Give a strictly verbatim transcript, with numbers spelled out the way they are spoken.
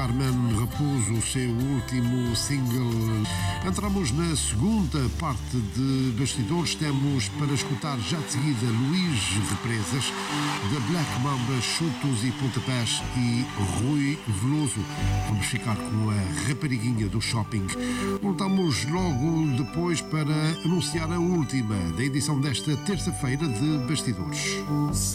Carmen Raposo, o seu último single. Entramos na segunda parte de Bastidores. Temos para escutar já de seguida Luís Represas, da Black Mamba, Chutos e Pontapés, e Rui Veloso. Vamos ficar com a Rapariguinha do Shopping. Voltamos logo depois para anunciar a última da edição desta terça-feira de Bastidores.